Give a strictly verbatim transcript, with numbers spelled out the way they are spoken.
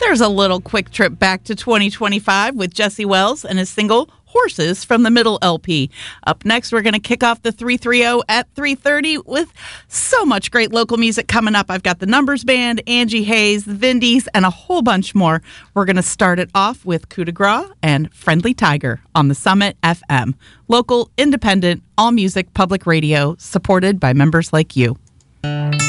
There's a little quick trip back to twenty twenty-five with Jesse Wells and his single Horses from the Middle L P. Up next, we're going to kick off the three thirty at three thirty with so much great local music coming up. I've got the Numbers Band, Angie Hayes, the Vindies, and a whole bunch more. We're going to start it off with Coup de Grace and Friendly Tiger on the Summit F M. Local, independent, all music, public radio, supported by members like you.